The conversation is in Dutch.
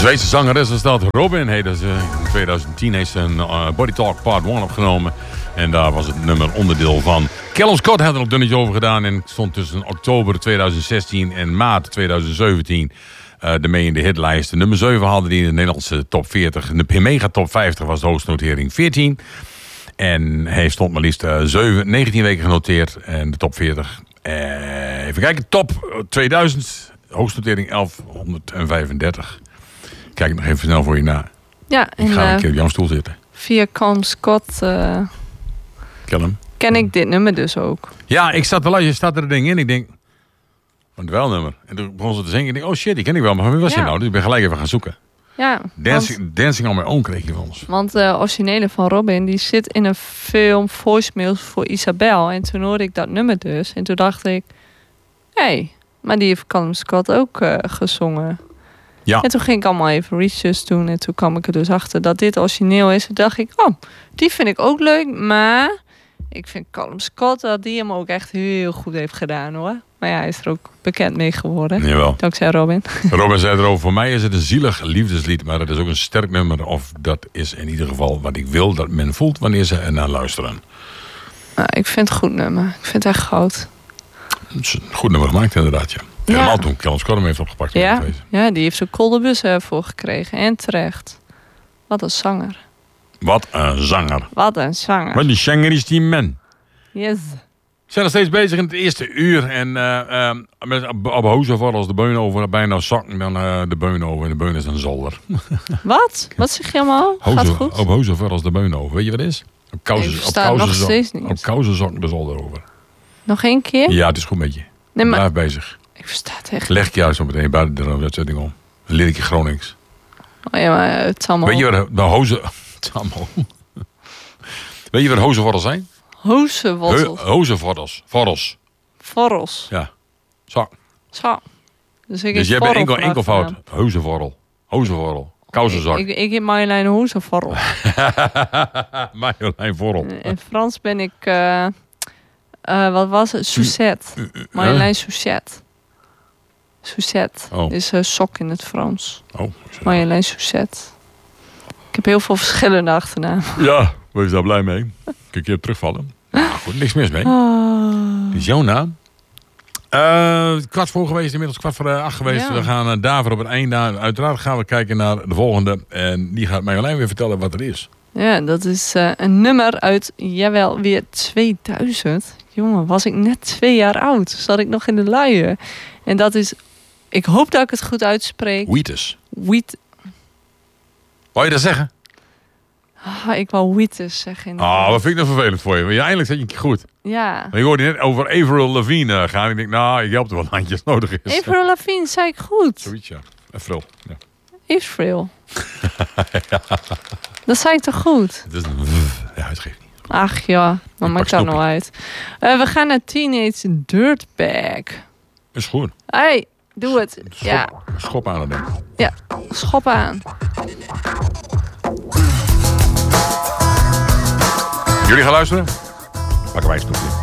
Zweedse zangeres is dat Robin. In 2010 heeft ze een Body Talk Part 1 opgenomen. En daar was het nummer onderdeel van. Callum Scott had er nog dunnetje over gedaan. En stond tussen oktober 2016 en maart 2017 ermee in de hitlijst. De nummer 7 haalde hij in de Nederlandse top 40. In de Mega top 50 was de hoogstnotering 14. En hij stond maar liefst 19 weken genoteerd. En de top 40. Even kijken, top 2000. Hoogstnotering 1135. Kijk nog even snel voor je na. Ja, ik ga een keer op jouw stoel zitten. Via Callum Scott ken ik dit nummer dus ook. Ja, ik zat wel uit. Je staat er een ding in. Ik denk, een dwelnummer. En toen begon ze te zingen. Ik denk, oh shit, die ken ik wel. Maar wie was die nou? Dus ik ben gelijk even gaan zoeken. Ja, Dancing on My Own kreeg je van ons. Want de originele van Robin, die zit in een film Voicemails voor Isabel. En toen hoorde ik dat nummer dus. En toen dacht ik, hé, maar die heeft Callum Scott ook gezongen. Ja. En toen ging ik allemaal even research doen. En toen kwam ik er dus achter dat dit origineel is. Toen dacht ik, oh, die vind ik ook leuk. Maar ik vind Callum Scott dat die hem ook echt heel goed heeft gedaan, hoor. Maar ja, hij is er ook bekend mee geworden. Jawel. Dankzij Robin. Robin zei erover, voor mij is het een zielig liefdeslied. Maar het is ook een sterk nummer. Of dat is in ieder geval wat ik wil dat men voelt wanneer ze ernaar luisteren. Ik vind het een goed nummer. Ik vind het echt goud. Het is een goed nummer gemaakt inderdaad, ja. Helemaal toen Callum Scott hem heeft opgepakt. Ja, die heeft zo'n koldebus voor gekregen. En terecht. Wat een zanger. Wat een zanger. Wat een zanger. Wat een zanger is die man. Yes. We zijn nog steeds bezig in het eerste uur. En op Hozevoort als de beun over. Bijna zakken dan de beun over. En de beun is een zolder. Wat? Wat zeg je allemaal? Gaat goed? Op Hozevoort als de beun over. Weet je wat het is? Op kousen zakken de zolder over. Nog één keer? Ja, het is goed met je. Nee, maar... Blijf bezig. Ik versta het echt. Leg ik juist zo meteen bij de uitzending om. Dan leer ik je Gronings. Oh ja, maar het allemaal... Weet je wat de hozen... Het allemaal... Weet je wat hozenvorrels zijn? Hozenvorrels. Vorrels. Ja. Zo. Dus je hebt enkelvoud. Hozenvorrel. Kouzenzak. Ik heb Marjolein Hozenvorrel. Marjolein Vorrel. In Frans ben ik... wat was het? Suzette. Marjolein Suzette. Suzette. Is sok in het Frans. Marjolein Suzette. Ik heb heel veel verschillende achternamen. Ja, wees daar blij mee. Kun je terugvallen. Goed, niks mis mee. Dit is jouw naam. 7:15 geweest, inmiddels 7:15 geweest. Ja. We gaan daarvoor op het einde. Uiteraard gaan we kijken naar de volgende. En die gaat Marjolein weer vertellen wat er is. Ja, dat is een nummer uit, jawel, weer 2000. Jongen, was ik net 2 jaar oud. Zat ik nog in de luier. En dat is, ik hoop dat ik het goed uitspreek. Wheatus. Wou je dat zeggen? Ik wou Wheatus zeggen. Wat vind ik nou vervelend voor je. Maar eindelijk zet je een keer goed. Ja. Maar je hoorde net over Avril Lavigne gaan. Ik denk, ik help er wat handjes nodig is. Avril Lavigne, zei ik goed. Zoiets, ja. Avril. Ja. Avril. Ja. Dat zei ik toch goed? Het is ja, het geeft niet. Ach ja, maar maakt dat nou uit. We gaan naar Teenage Dirtbag. Is goed. Hey, doe het. Schop aan, denk ik. Ja, schop aan. Jullie gaan luisteren? Pakken wij een snoepje.